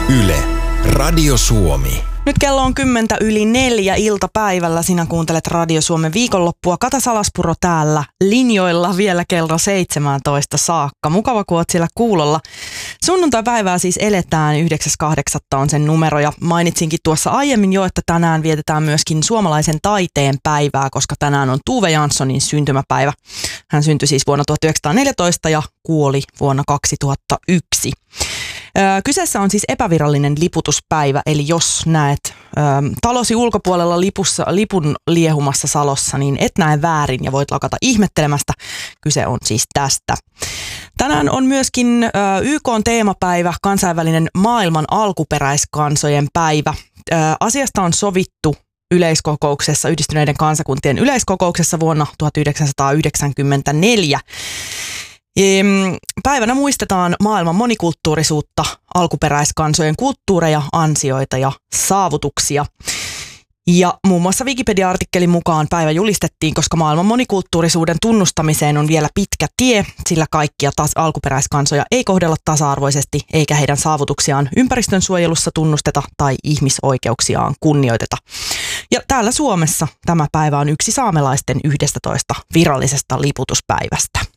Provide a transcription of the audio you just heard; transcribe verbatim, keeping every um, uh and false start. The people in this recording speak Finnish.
Yle, Radio Suomi. Nyt kello on kymmentä yli neljä iltapäivällä. Sinä kuuntelet Radio Suomen viikonloppua. Kata Salaspuro täällä linjoilla vielä kello seitsemäntoista saakka. Mukava, kun oot siellä kuulolla. Sunnuntai-päivää siis eletään, yhdeksäs kahdeksatta on sen numero. Ja mainitsinkin tuossa aiemmin jo, että tänään vietetään myöskin suomalaisen taiteen päivää, koska tänään on Tove Janssonin syntymäpäivä. Hän syntyi siis vuonna tuhatyhdeksänsataaneljätoista ja kuoli vuonna kaksituhattayksi. Kyseessä on siis epävirallinen liputuspäivä, eli jos näet ö, talosi ulkopuolella lipussa, lipun liehumassa salossa, niin et näe väärin ja voit lakata ihmettelemästä. Kyse on siis tästä. Tänään on myöskin ö, Y K:n teemapäivä, kansainvälinen maailman alkuperäiskansojen päivä. Ö, asiasta on sovittu yleiskokouksessa, Yhdistyneiden kansakuntien yleiskokouksessa vuonna tuhatyhdeksänsataayhdeksänkymmentäneljä. Päivänä muistetaan maailman monikulttuurisuutta, alkuperäiskansojen kulttuureja, ansioita ja saavutuksia. Ja muun muassa Wikipedia-artikkelin mukaan päivä julistettiin, koska maailman monikulttuurisuuden tunnustamiseen on vielä pitkä tie, sillä kaikkia tas- alkuperäiskansoja ei kohdella tasa-arvoisesti, eikä heidän saavutuksiaan ympäristönsuojelussa tunnusteta tai ihmisoikeuksiaan kunnioiteta. Ja täällä Suomessa tämä päivä on yksi saamelaisten yhdestätoista virallisesta liputuspäivästä.